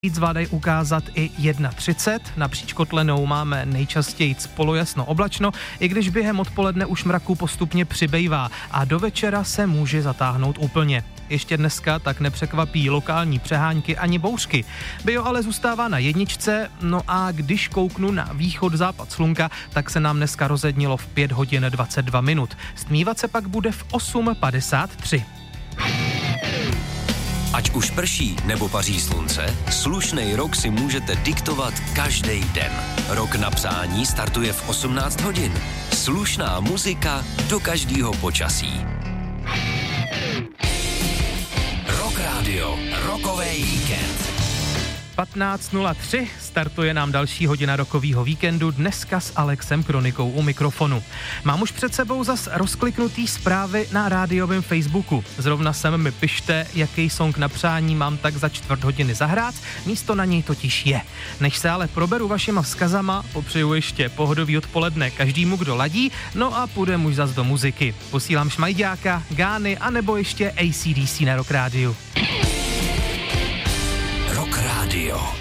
Zvládají ukázat i 1,30. Napříč Kotlenou máme nejčastěji polojasno oblačno, i když během odpoledne už mraku postupně přibývá a do večera se může zatáhnout úplně. Ještě dneska tak nepřekvapí lokální přehánky ani bouřky. Bio ale zůstává na 1, no a když kouknu na východ-západ slunka, tak se nám dneska rozednilo v 5 hodin 22 minut. Stmívat se pak bude v 8:53. Ať už prší nebo paří slunce, slušnej rok si můžete diktovat každý den. Rok na přání startuje v 18 hodin. Slušná muzika do každého počasí. Rock Radio, rokovej víkend. 15:03 startuje nám další hodina rokovýho víkendu, dneska s Alexem Kronikou u mikrofonu. Mám už před sebou zas rozkliknutý zprávy na rádiovém Facebooku. Zrovna sem mi pište, jaký song na přání mám tak za 4 hodiny zahrát, místo na něj totiž je. Než se ale proberu vašima vzkazama, popřeju ještě pohodový odpoledne každému, kdo ladí, no a půjdem už zas do muziky. Posílám Šmajďáka, Gány a nebo ještě AC/DC na Rock Rádiu. Rock Radio.